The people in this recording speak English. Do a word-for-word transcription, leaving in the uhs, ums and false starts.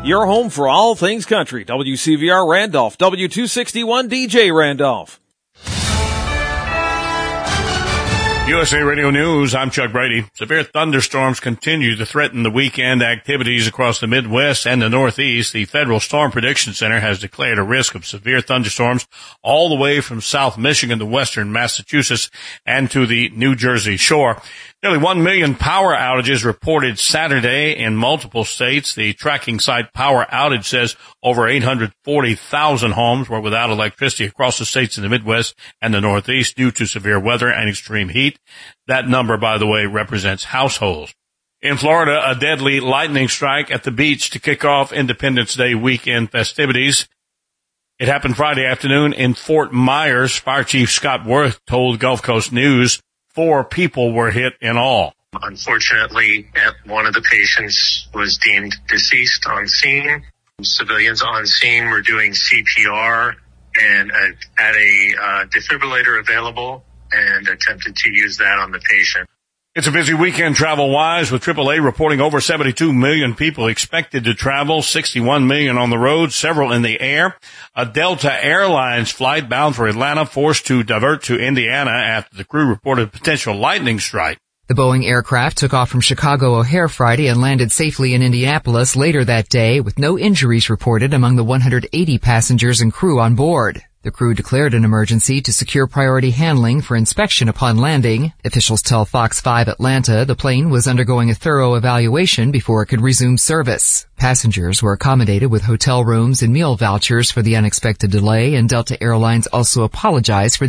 Your home for all things country. W C V R Randolph, W two sixty-one D J Randolph. U S A Radio News, I'm Chuck Brady. Severe thunderstorms continue to threaten the weekend activities across the Midwest and the Northeast. The Federal Storm Prediction Center has declared a risk of severe thunderstorms all the way from South Michigan to western Massachusetts and to the New Jersey shore. Nearly one million power outages reported Saturday in multiple states. The tracking site Power Outage says over eight hundred forty thousand homes were without electricity across the states in the Midwest and the Northeast due to severe weather and extreme heat. That number, by the way, represents households. In Florida, a deadly lightning strike at the beach to kick off Independence Day weekend festivities. It happened Friday afternoon in Fort Myers. Fire Chief Scott Worth told Gulf Coast News four people were hit in all. Unfortunately, one of the patients was deemed deceased on scene. Civilians on scene were doing C P R and uh, had a uh, defibrillator available and attempted to use that on the patient. It's a busy weekend travel-wise, with triple A reporting over seventy-two million people expected to travel, sixty-one million on the road, several in the air. A Delta Airlines flight bound for Atlanta forced to divert to Indiana after the crew reported potential lightning strike. The Boeing aircraft took off from Chicago O'Hare Friday and landed safely in Indianapolis later that day, with no injuries reported among the one hundred eighty passengers and crew on board. The crew declared an emergency to secure priority handling for inspection upon landing. Officials tell Fox five Atlanta the plane was undergoing a thorough evaluation before it could resume service. Passengers were accommodated with hotel rooms and meal vouchers for the unexpected delay, and Delta Airlines also apologized for